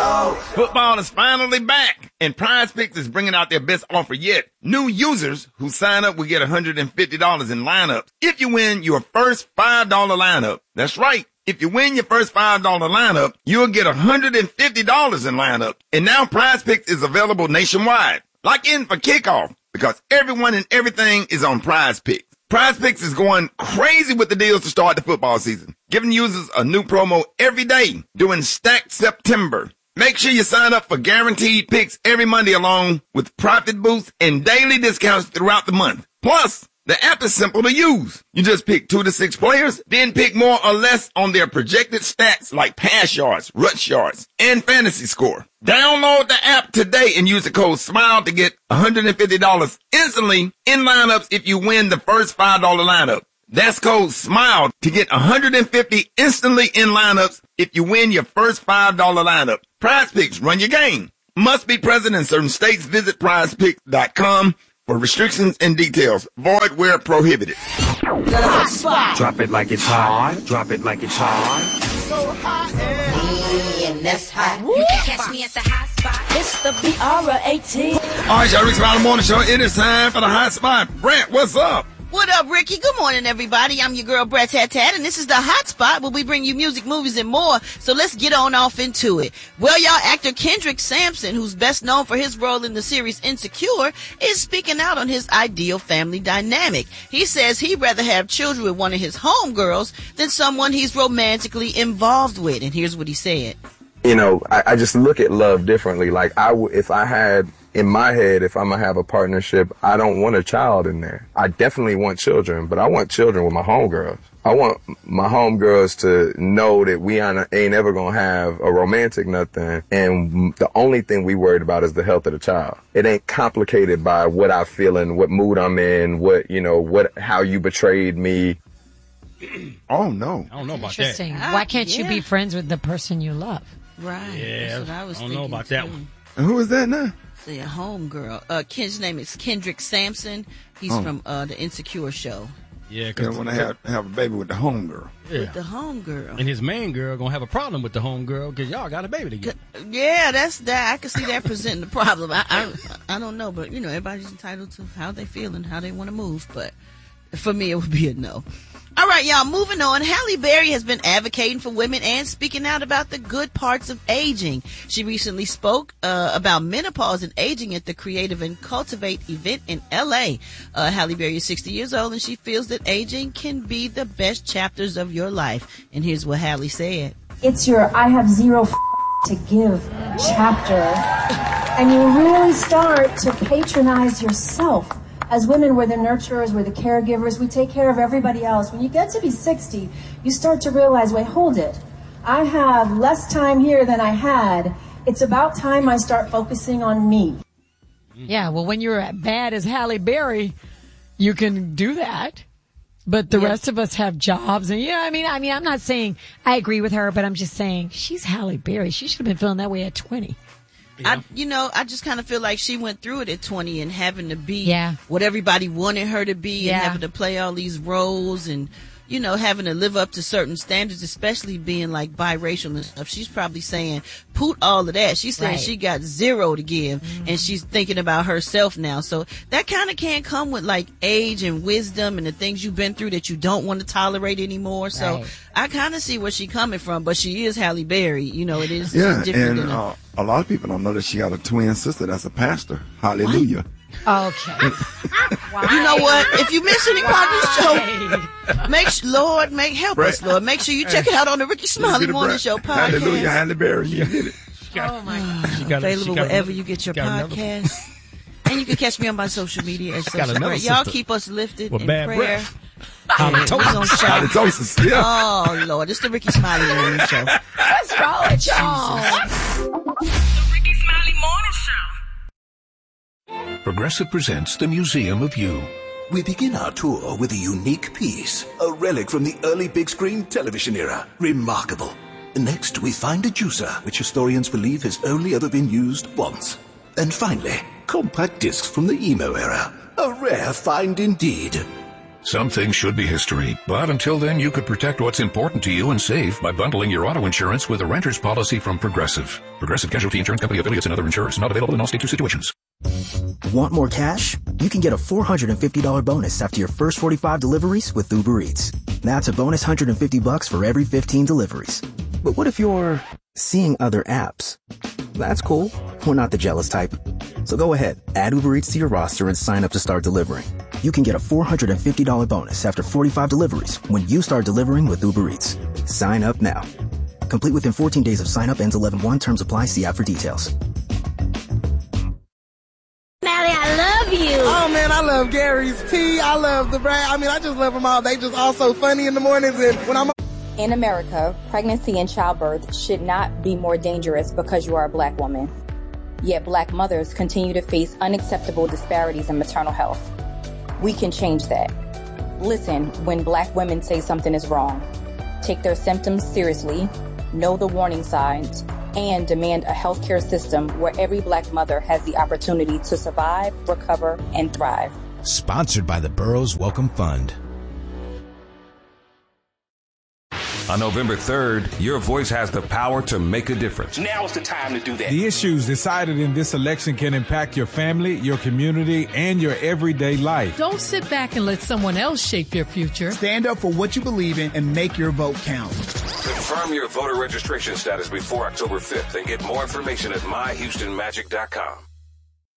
Football is finally back, and Prize Picks is bringing out their best offer yet. New users who sign up will get $150 in lineups if you win your first $5 lineup. That's right. If you win your first $5 lineup, you'll get $150 in lineup. And now Prize Picks is available nationwide. Lock in for kickoff because everyone and everything is on Prize Picks. Prize Picks is going crazy with the deals to start the football season, giving users a new promo every day during Stacked September. Make sure you sign up for guaranteed picks every Monday along with profit boosts and daily discounts throughout the month. Plus, the app is simple to use. You just pick 2 to 6 players, then pick more or less on their projected stats like pass yards, rush yards, and fantasy score. Download the app today and use the code SMILE to get $150 instantly in lineups if you win the first $5 lineup. That's code SMILE to get $150 instantly in lineups if you win your first $5 lineup. Prize Picks, run your game. Must be present in certain states. Visit prizepicks.com for restrictions and details. Void where prohibited. The hot spot. Drop it like it's hot. Drop it like it's hot. So hot and that's hot. You can catch me at the hot spot. It's the BR18. All right, y'all, Rick Smiley Morning Show. It is time for the hot spot. Brent, what's up? What up, Ricky? Good morning, everybody. I'm your girl, Brett Tat Tat, and this is the Hot Spot where we bring you music, movies, and more. So let's get on off into it. Well, y'all, actor Kendrick Sampson, who's best known for his role in the series Insecure, is speaking out on his ideal family dynamic. He says he'd rather have children with one of his homegirls than someone he's romantically involved with. And here's what he said. You know, I just look at love differently. Like, if I had in my head, if I'm gonna have a partnership, I don't want a child in there. I definitely want children, but I want children with my homegirls. I want my homegirls to know that we ain't ever gonna have a romantic nothing, and the only thing we worried about is the health of the child. It ain't complicated by what I feel and what mood I'm in, how you betrayed me. Oh no. I don't know about that. Interesting. Why can't you be friends with the person you love? Right. Yeah, That's what I was thinking. don't know about that one. And who is that now? See, a homegirl. His name is Kendrick Sampson. He's from the Insecure show. Yeah, You because want to have a baby with the homegirl. With the homegirl. And his main girl gonna have a problem with the homegirl because y'all got a baby together. Yeah, that's that. I can see that presenting the problem. I don't know, but you know, everybody's entitled to how they feel and how they want to move. But for me, it would be a no. All right, y'all, moving on. Halle Berry has been advocating for women and speaking out about the good parts of aging. She recently spoke about menopause and aging at the Creative and Cultivate event in L.A. Halle Berry is 60 years old, and she feels that aging can be the best chapters of your life. And here's what Halle said. It's your I have zero to give chapter, and you really start to patronize yourself. As women, we're the nurturers, we're the caregivers, we take care of everybody else. When you get to be 60, you start to realize, wait, hold it. I have less time here than I had. It's about time I start focusing on me. Yeah, well, when you're as bad as Halle Berry, you can do that. But the rest of us have jobs. And I mean, I'm not saying I agree with her, but I'm just saying she's Halle Berry. She should have been feeling that way at 20. Yeah. I just kind of feel like she went through it at 20 and having to be what everybody wanted her to be and having to play all these roles and, you know, having to live up to certain standards, especially being like biracial and stuff. She's probably saying, put all of that. She's saying she got zero to give and she's thinking about herself now. So that kind of can come with like age and wisdom and the things you've been through that you don't want to tolerate anymore. So I kind of see where she's coming from, but she is Halle Berry. You know, it is different than a lot of people don't know that she got a twin sister that's a pastor. Hallelujah. Okay. You know what? If you miss any part of this show, help us, Lord. Make sure you check it out on the Ricky Smiley Morning Show podcast. Hallelujah, Halle Berry. You did it. Oh my God. Available wherever you get your podcast. And you can catch me on my social media at Social Great. Y'all keep us lifted in prayer. Breath. Halitosis. Yeah. Oh Lord, it's the Ricky Smiley Morning Show. What's wrong with y'all? The Ricky Smiley Morning Show. Progressive presents the Museum of You. We begin our tour with a unique piece, a relic from the early big screen television era. Remarkable. Next, we find a juicer, which historians believe has only ever been used once. And finally, compact discs from the emo era. A rare find indeed. Some things should be history, but until then, you could protect what's important to you and save by bundling your auto insurance with a renter's policy from Progressive. Progressive Casualty Insurance Company affiliates and other insurers. Not available in all states or situations. Want more cash? You can get a $450 bonus after your first 45 deliveries with Uber Eats. That's a bonus $150 for every 15 deliveries. But what if you're seeing other apps? That's cool. We're not the jealous type. So go ahead, add Uber Eats to your roster and sign up to start delivering. You can get a $450 bonus after 45 deliveries when you start delivering with Uber Eats. Sign up now. Complete within 14 days of sign up. Ends 11/1. Terms apply. See app for details. Mally, I love you. Oh man, I love Gary's tea. I love the brand. I mean, I just love them all. They just all so funny in the mornings and when I'm. In America, pregnancy and childbirth should not be more dangerous because you are a black woman. Yet black mothers continue to face unacceptable disparities in maternal health. We can change that. Listen when black women say something is wrong. Take their symptoms seriously, know the warning signs, and demand a healthcare system where every black mother has the opportunity to survive, recover, and thrive. Sponsored by the Burroughs Welcome Fund. On November 3rd, your voice has the power to make a difference. Now's the time to do that. The issues decided in this election can impact your family, your community, and your everyday life. Don't sit back and let someone else shape your future. Stand up for what you believe in and make your vote count. Confirm your voter registration status before October 5th and get more information at myhoustonmagic.com.